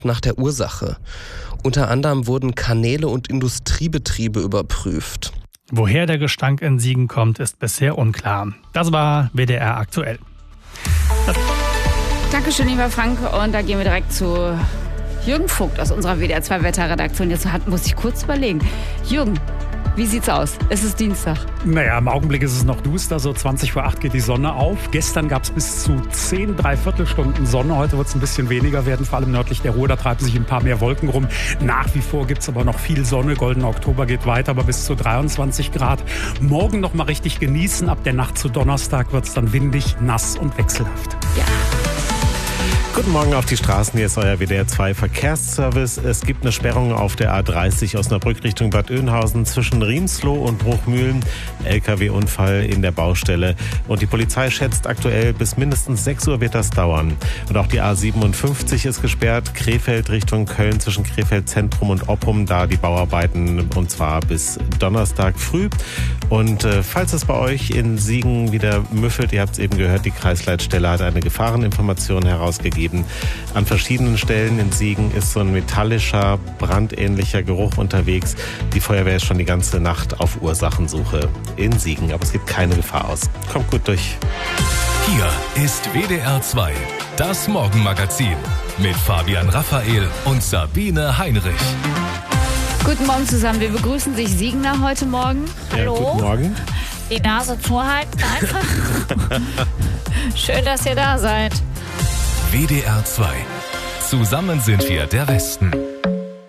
nach der Ursache. Unter anderem wurden Kanäle und Industriebetriebe überprüft. Woher der Gestank in Siegen kommt, ist bisher unklar. Das war WDR aktuell. Dankeschön, lieber Frank. Und da gehen wir direkt zu Jürgen Vogt aus unserer WDR 2 Wetterredaktion. Jetzt muss ich kurz überlegen. Jürgen, wie sieht's aus? Es ist Dienstag. Naja, im Augenblick ist es noch duster, so 20:08 geht die Sonne auf. Gestern gab es bis zu 10 Dreiviertelstunden Sonne. Heute wird es ein bisschen weniger werden, vor allem nördlich der Ruhr. Da treiben sich ein paar mehr Wolken rum. Nach wie vor gibt es aber noch viel Sonne. Goldener Oktober geht weiter, aber bis zu 23 Grad. Morgen noch mal richtig genießen. Ab der Nacht zu Donnerstag wird es dann windig, nass und wechselhaft. Ja. Guten Morgen auf die Straßen, hier ist euer WDR 2 Verkehrsservice. Es gibt eine Sperrung auf der A30 Osnabrück Richtung Bad Oeynhausen zwischen Riemsloh und Bruchmühlen. LKW-Unfall in der Baustelle. Und die Polizei schätzt aktuell, bis mindestens 6 Uhr wird das dauern. Und auch die A57 ist gesperrt, Krefeld Richtung Köln zwischen Krefeld Zentrum und Oppum, da die Bauarbeiten, und zwar bis Donnerstag früh. Und falls es bei euch in Siegen wieder müffelt, ihr habt es eben gehört, die Kreisleitstelle hat eine Gefahreninformation herausgegeben. An verschiedenen Stellen in Siegen ist so ein metallischer, brandähnlicher Geruch unterwegs. Die Feuerwehr ist schon die ganze Nacht auf Ursachensuche in Siegen, aber es gibt keine Gefahr aus. Kommt gut durch. Hier ist WDR 2, das Morgenmagazin mit Fabian Raphael und Sabine Heinrich. Guten Morgen zusammen. Wir begrüßen sich Siegener heute Morgen. Hallo. Ja, guten Morgen. Die Nase zuhalten einfach. Schön, dass ihr da seid. WDR 2. Zusammen sind wir der Westen.